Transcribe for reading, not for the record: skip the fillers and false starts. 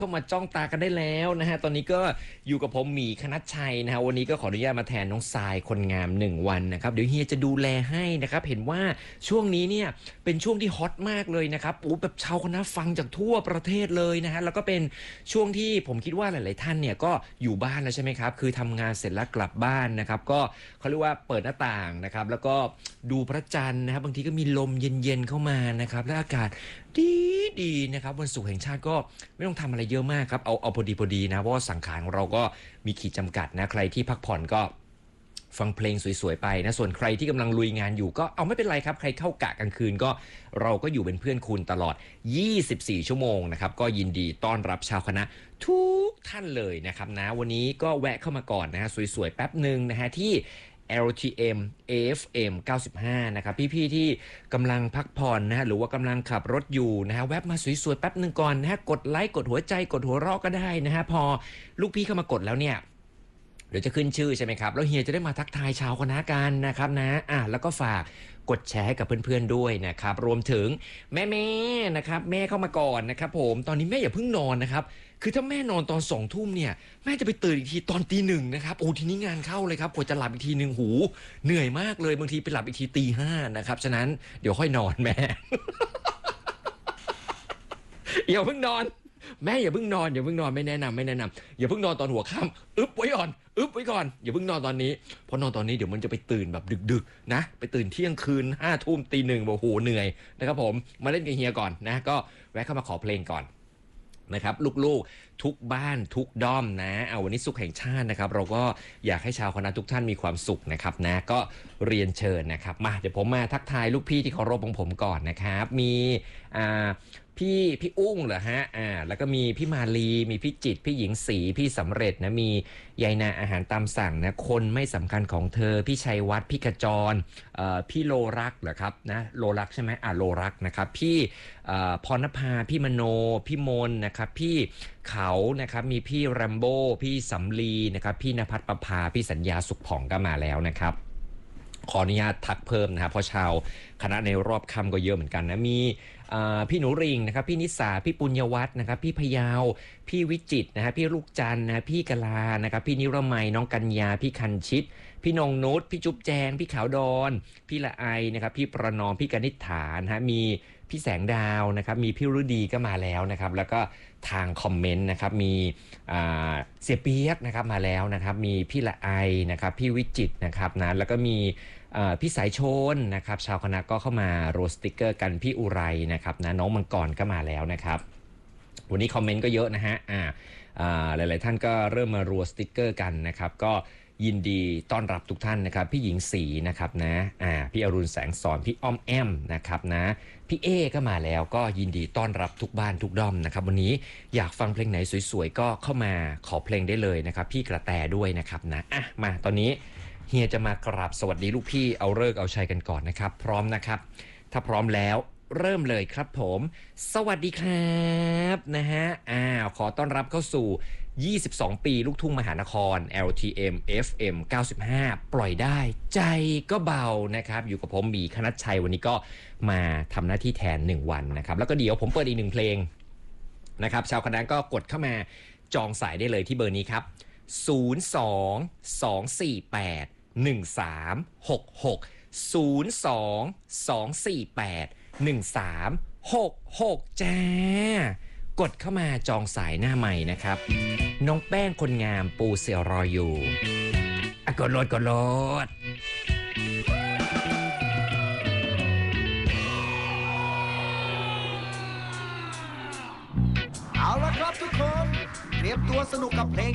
เข้ามาจ้องตากันได้แล้วนะฮะตอนนี้ก็อยู่กับผมหมีคณัชชัยนะฮะวันนี้ก็ขออนุญาตมาแทนน้องทรายคนงาม1วันนะครับเดี๋ยวเฮียจะดูแลให้นะครับเห็นว่าช่วงนี้เนี่ยเป็นช่วงที่ฮอตมากเลยนะครับโอ้แบบชาวคณะฟังจากทั่วประเทศเลยนะฮะแล้วก็เป็นช่วงที่ผมคิดว่าหลายๆท่านเนี่ยก็อยู่บ้านแล้วใช่ไหมครับคือทำงานเสร็จแล้วกลับบ้านนะครับก็เขาเรียกว่าเปิดหน้าต่างนะครับแล้วก็ดูพระจันทร์นะครับบางทีก็มีลมเย็นๆเข้ามานะครับและอากาศดีนะครับวันศุกร์แห่งชาติก็ไม่ต้องทำอะไรเยอะมากครับเอาพอดีนะเพราะว่าสังขารของเราก็มีขีดจำกัดนะใครที่พักผ่อนก็ฟังเพลงสวยๆไปนะส่วนใครที่กำลังลุยงานอยู่ก็เอาไม่เป็นไรครับใครเข้ากะกลางคืนก็เราก็อยู่เป็นเพื่อนคุณตลอด24ชั่วโมงนะครับก็ยินดีต้อนรับชาวคณะทุกท่านเลยนะครับนะวันนี้ก็แวะเข้ามาก่อนนะฮะสวยๆแป๊บหนึ่งนะฮะที่ LTM AFM 95นะครับพี่ๆที่กำลังพักผ่อนนะฮะหรือว่ากำลังขับรถอยู่นะฮะแวะมาสวยๆแป๊บหนึ่งก่อนนะฮะกดไลค์กดหัวใจกดหัวเราะก็ได้นะฮะพอลูกพี่เข้ามากดแล้วเนี่ยเดี๋ยวจะขึ้นชื่อใช่ไหมครับแล้วเฮียจะได้มาทักทายชาวคณะกันนะครับนะแล้วก็ฝากกดแชร์ให้กับเพื่อนๆด้วยนะครับรวมถึงแม่ๆนะครับแม่เข้ามาก่อนนะครับผมตอนนี้แม่อย่าเพิ่งนอนนะครับคือถ้าแม่นอนตอน2 ทุ่มเนี่ยแม่จะไปตื่นอีกทีตอนตี 1นะครับโอ้ทีนี้งานเข้าเลยครับกว่าจะหลับอีกทีหนึ่งหูเหนื่อยมากเลยบางทีไปหลับอีกทีตี 5นะครับฉะนั้นเดี๋ยวค่อยนอนแม่ อย่าเพิ่งนอนแม่อย่าเพิ่งนอนไม่แนะนำอย่าเพิ่งนอนตอนหัวค่ำอึบไว้ก่อนอย่าเพิ่งนอนตอนนี้เพราะนอนตอนนี้เดี๋ยวมันจะไปตื่นแบบดึกๆนะไปตื่นเที่ยงคืน5 ทุ่มตี 1โอ้โหเหนื่อยนะครับผมมาเล่นกับเฮียก่อนนะก็แวะเข้ามาขอเพลงก่อนนะครับลูกๆทุกบ้านทุกด้อมนะเอาวันนี้ศุกร์แห่งชาตินะครับเราก็อยากให้ชาวคณะทุกท่านมีความสุขนะครับนะก็เรียนเชิญนะครับมาเดี๋ยวผมมาทักทายลูกพี่ที่เคารพของผมก่อนนะครับมีพี่อุ้งเหรอฮะแล้วก็มีพี่มาลีมีพี่จิตพี่หญิงศรีพี่สำเร็จนะมียายนาอาหารตามสั่งนะคนไม่สำคัญของเธอพี่ชัยวัฒน์พี่กระจรพี่โลรักเหรอครับนะโลรักใช่ไหมโลรักนะครับพี่พรณภาพี่มโนพี่มนนะครับพี่เขานะครับมีพี่แรมโบ้พี่สำลีนะครับพี่ณภัทรประภาพี่สัญญาสุขผ่องก็มาแล้วนะครับขออนุญาตทักเพิ่มนะครับเพราะชาวคณะในรอบค่ำก็เยอะเหมือนกันนะมีพี่หนูริงนะครับพี่นิสาพี่ปุญญวัฒน์นะครับพี่พยาวพี่วิจิตรนะฮะพี่ลูกจันนะพี่กลานะครับพี่นิรมัยน้องกัญญาพี่คันชิตพี่นงนุชพี่จุ๊บแจงพี่ขาวดอนพี่ละไอนะครับพี่ประนอมพี่กนิษฐานะฮะมีพี่แสงดาวนะครับมีพี่ฤดีก็มาแล้วนะครับแล้วก็ทางคอมเมนต์นะครับมีเสียเปียกนะครับมาแล้วนะครับมีพี่ละไอนะครับพี่วิจิตรนะครับนะแล้วก็มีพี่สายชนนะครับชาวคณะก็เข้ามาโรสติกเกอร์กันพี่อุไรนะครับนะน้องมังกรก็มาแล้วนะครับวันนี้คอมเมนต์ก็เยอะนะฮะหลายๆท่านก็เริ่มมารัวสติกเกอร์กันนะครับก็ยินดีต้อนรับทุกท่านนะครับพี่หญิงศรีนะครับนะพี่อรุณแสงสอนพี่อ้อมแอมนะครับนะพี่เอก็มาแล้วก็ยินดีต้อนรับทุกบ้านทุกด้อมนะครับวันนี้อยากฟังเพลงไหนสวยๆก็เข้ามาขอเพลงได้เลยนะครับพี่กระแตด้วยนะครับนะมาตอนนี้เฮียจะมากราบสวัสดีลูกพี่เอาฤกษ์เอาชัยกันก่อนนะครับพร้อมนะครับถ้าพร้อมแล้วเริ่มเลยครับผมสวัสดีครับนะฮะขอต้อนรับเข้าสู่22 ปีลูกทุ่งมหานคร LTM FM 95ปล่อยได้ใจก็เบานะครับอยู่กับผมหมีคณัชชัยวันนี้ก็มาทำหน้าที่แทน1วันนะครับแล้วก็เดี๋ยวผมเปิดอีก1เพลงนะครับชาวคณะก็กดเข้ามาจองสายได้เลยที่เบอร์นี้ครับ02-248-1366 02-248-1366จ้ากดเข้ามากดสายหน้าใหม่นะครับน้องแป้งคนงามปูเสี่ยวรออยู่กดโหลดเอาละครับทุกคนเตรียมตัวสนุกกับเพลง